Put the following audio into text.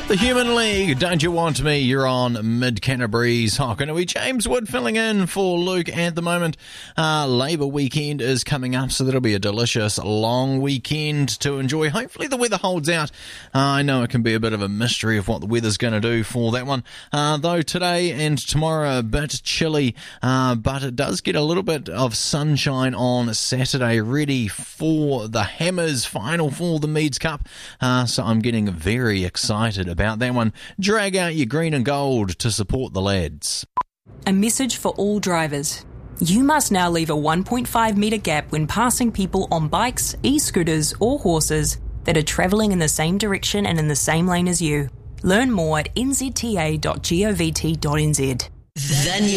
The Human League, Don't You Want Me? You're on Mid-Canterbury's Hokanui. James Wood filling in for Luke at the moment. Labour weekend is coming up, so that'll be a delicious long weekend to enjoy. Hopefully the weather holds out. I know it can be a bit of a mystery of what the weather's going to do for that one. Though today and tomorrow a bit chilly, but it does get a little bit of sunshine on Saturday, ready for the Hammers final for the Meads Cup. So I'm getting very excited about that one. Drag out your green and gold to support the lads. A message for all drivers. You must now leave a 1.5 metre gap when passing people on bikes, e-scooters or horses that are travelling in the same direction and in the same lane as you. Learn more at nzta.govt.nz. The